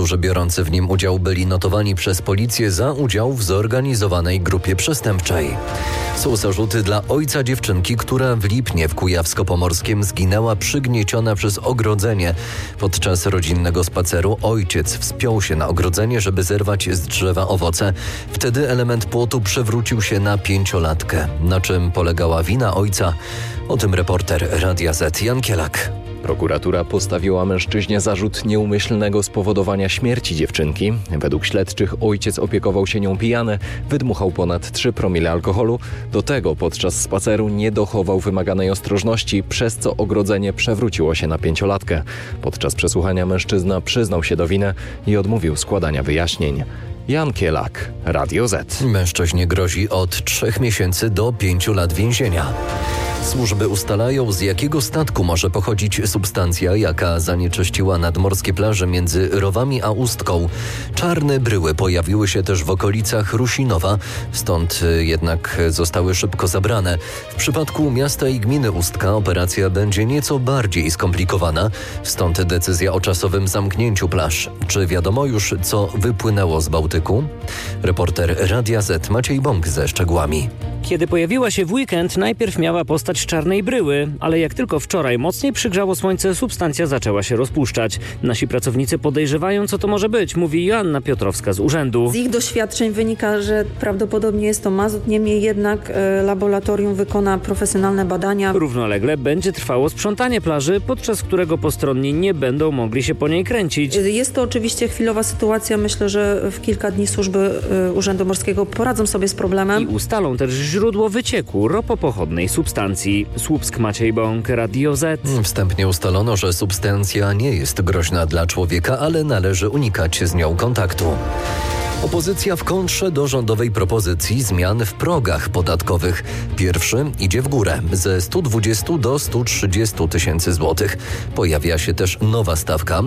Niektórzy biorący w nim udział byli notowani przez policję za udział w zorganizowanej grupie przestępczej. Są zarzuty dla ojca dziewczynki, która w Lipnie w Kujawsko-Pomorskiem zginęła przygnieciona przez ogrodzenie. Podczas rodzinnego spaceru ojciec wspiął się na ogrodzenie, żeby zerwać z drzewa owoce. Wtedy element płotu przewrócił się na 5-latkę. Na czym polegała wina ojca? O tym reporter Radia Z Jan Kielak. Prokuratura postawiła mężczyźnie zarzut nieumyślnego spowodowania śmierci dziewczynki. Według śledczych ojciec opiekował się nią pijany, wydmuchał ponad 3 promile alkoholu. Do tego podczas spaceru nie dochował wymaganej ostrożności, przez co ogrodzenie przewróciło się na 5-latkę. Podczas przesłuchania mężczyzna przyznał się do winy i odmówił składania wyjaśnień. Jan Kielak, Radio Z. Mężczyźnie grozi od 3 miesięcy do 5 lat więzienia. Służby ustalają, z jakiego statku może pochodzić substancja, jaka zanieczyściła nadmorskie plaże między Rowami a Ustką. Czarne bryły pojawiły się też w okolicach Rusinowa, stąd jednak zostały szybko zabrane. W przypadku miasta i gminy Ustka operacja będzie nieco bardziej skomplikowana, stąd decyzja o czasowym zamknięciu plaż. Czy wiadomo już, co wypłynęło z Bałtyku? Reporter Radia Z Maciej Bąk ze szczegółami. Kiedy pojawiła się w weekend, najpierw miała postać czarnej bryły, ale jak tylko wczoraj mocniej przygrzało słońce, substancja zaczęła się rozpuszczać. Nasi pracownicy podejrzewają, co to może być, mówi Joanna Piotrowska z urzędu. Z ich doświadczeń wynika, że prawdopodobnie jest to mazut, niemniej jednak laboratorium wykona profesjonalne badania. Równolegle będzie trwało sprzątanie plaży, podczas którego postronni nie będą mogli się po niej kręcić. Jest to oczywiście chwilowa sytuacja. Myślę, że w kilka dni służby Urzędu Morskiego poradzą sobie z problemem. I ustalą też źródło wycieku ropopochodnej substancji. Słupsk, Maciej Bąk, Radio Z. Wstępnie ustalono, że substancja nie jest groźna dla człowieka, ale należy unikać z nią kontaktu. Opozycja w kontrze do rządowej propozycji zmian w progach podatkowych. Pierwszy idzie w górę ze 120 do 130 tysięcy złotych. Pojawia się też nowa stawka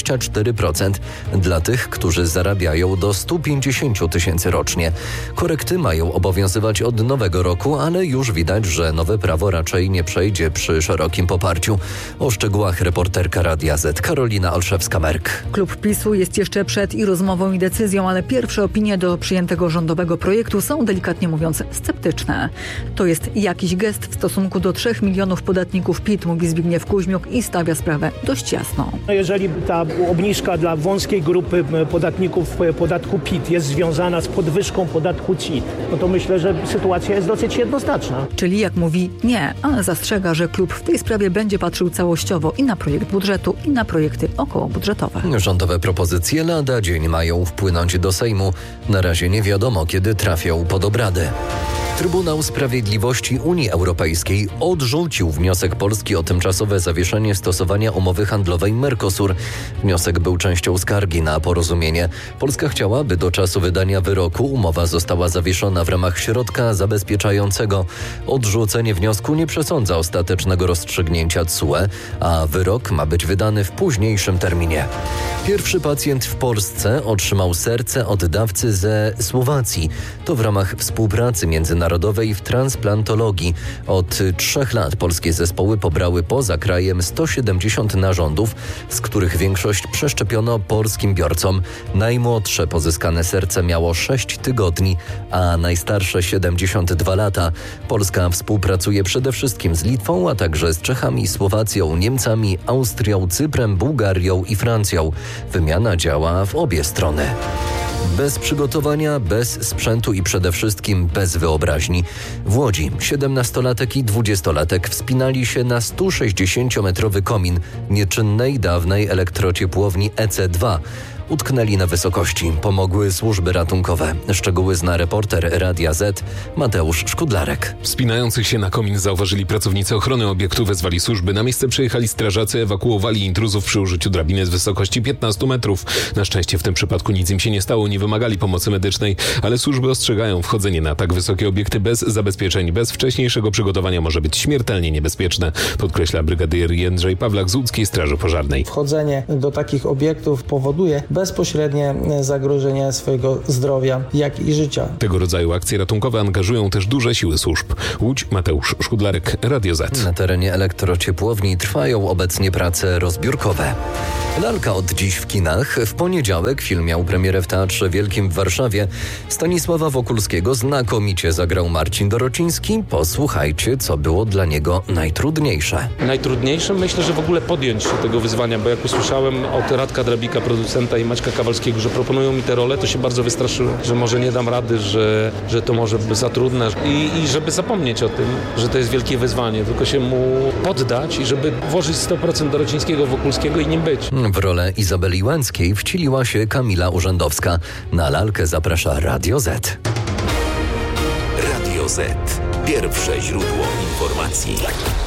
24% dla tych, którzy zarabiają do 150 tysięcy rocznie. Korekty mają obowiązywać od nowego roku, ale już widać, że nowe prawo raczej nie przejdzie przy szerokim poparciu. O szczegółach reporterka Radia Z Karolina Olszewska-Merk. Klub PiS-u jest jeszcze przed i rozmową i decyzją, ale pierwsze opinie do przyjętego rządowego projektu są, delikatnie mówiąc, sceptyczne. To jest jakiś gest w stosunku do 3 milionów podatników PIT, mówi Zbigniew Kuźmiuk i stawia sprawę dość jasno. Jeżeli ta obniżka dla wąskiej grupy podatników podatku PIT jest związana z podwyżką podatku CIT, no to myślę, że sytuacja jest dosyć jednoznaczna. Czyli jak mówi, nie, ale zastrzega, że klub w tej sprawie będzie patrzył całościowo i na projekt budżetu, i na projekty okołobudżetowe. Rządowe propozycje lada dzień mają wpłynąć do Sejmu. Na razie nie wiadomo, kiedy trafią pod obrady. Trybunał Sprawiedliwości Unii Europejskiej odrzucił wniosek Polski o tymczasowe zawieszenie stosowania umowy handlowej Mercosur. Wniosek był częścią skargi na porozumienie. Polska chciała, by do czasu wydania wyroku umowa została zawieszona w ramach środka zabezpieczającego. Odrzucenie wniosku nie przesądza ostatecznego rozstrzygnięcia TSUE, a wyrok ma być wydany w późniejszym terminie. Pierwszy pacjent w Polsce otrzymał serce od dawcy ze Słowacji. To w ramach współpracy międzynarodowej w transplantologii. Od 3 lat polskie zespoły pobrały poza krajem 170 narządów, z których większość przeszczepiono polskim biorcom. Najmłodsze pozyskane serce miało 6 tygodni, a najstarsze 72 lata. Polska współpracuje przede wszystkim z Litwą, a także z Czechami, Słowacją, Niemcami, Austrią, Cyprem, Bułgarią i Francją. Wymiana działa w obie strony. Bez przygotowania, bez sprzętu i przede wszystkim bez wyobraźni. W Łodzi 17-latek i 20-latek wspinali się na 160-metrowy komin nieczynnej dawnej elektrociepłowni EC2. Utknęli na wysokości. Pomogły służby ratunkowe. Szczegóły zna reporter Radia Z Mateusz Szkudlarek. Wspinających się na komin zauważyli pracownicy ochrony obiektu, wezwali służby. Na miejsce przyjechali strażacy, ewakuowali intruzów przy użyciu drabiny z wysokości 15 metrów. Na szczęście w tym przypadku nic im się nie stało, nie wymagali pomocy medycznej, ale służby ostrzegają, wchodzenie na tak wysokie obiekty bez zabezpieczeń, bez wcześniejszego przygotowania może być śmiertelnie niebezpieczne, podkreśla brygadier Jędrzej Pawlak z Łódzkiej Straży Pożarnej. Wchodzenie do takich obiektów powoduje bezpośrednie zagrożenie swojego zdrowia, jak i życia. Tego rodzaju akcje ratunkowe angażują też duże siły służb. Łódź, Mateusz Szkudlarek, Radio Z. Na terenie elektrociepłowni trwają obecnie prace rozbiórkowe. Lalka od dziś w kinach. W poniedziałek film miał premierę w Teatrze Wielkim w Warszawie. Stanisława Wokulskiego znakomicie zagrał Marcin Dorociński. Posłuchajcie, co było dla niego najtrudniejsze. Najtrudniejsze myślę, że w ogóle podjąć się tego wyzwania, bo jak usłyszałem od Radka Drabika, producenta, i Maćka Kawalskiego, że proponują mi te role, to się bardzo wystraszyłem, że może nie dam rady, że to może być za trudne i żeby zapomnieć o tym, że to jest wielkie wyzwanie, tylko się mu poddać i żeby włożyć 100% Dorocińskiego, Wokulskiego i nim być. W rolę Izabeli Łęckiej wcieliła się Kamila Urzędowska. Na lalkę zaprasza Radio Z. Radio Z. Pierwsze źródło informacji.